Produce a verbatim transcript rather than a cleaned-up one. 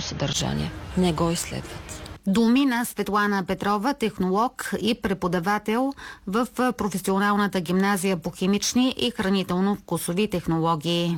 съдържание. Не го изследват. Думи на Светлана Петрова, технолог и преподавател в професионалната гимназия по химични и хранително-вкусови технологии.